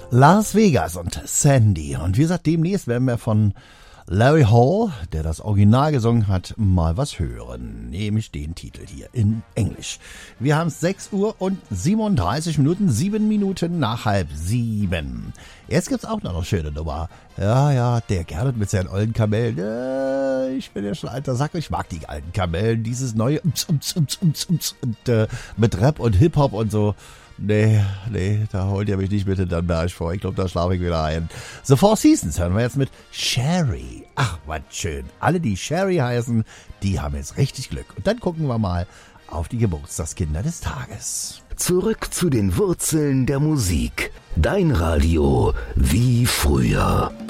Las Vegas und Sandy. Und wie gesagt, demnächst werden wir von Larry Hall, der das Original gesungen hat, mal was hören. Nämlich den Titel hier in Englisch. Wir haben es 6 Uhr und 37 Minuten, 7 Minuten nach 6:30. Jetzt gibt's auch noch eine schöne Nummer. Ja, der Gernot mit seinen alten Kamellen. Ich bin ja schon alter Sack, ich mag die alten Kamellen. Dieses neue und mit Rap und Hip-Hop und so. Nee, da holt ihr mich nicht mit in den Berg vor. Ich glaube, da schlafe ich wieder ein. The Four Seasons hören wir jetzt mit Sherry. Ach, was schön. Alle, die Sherry heißen, die haben jetzt richtig Glück. Und dann gucken wir mal auf die Geburtstagskinder des Tages. Zurück zu den Wurzeln der Musik. Dein Radio wie früher.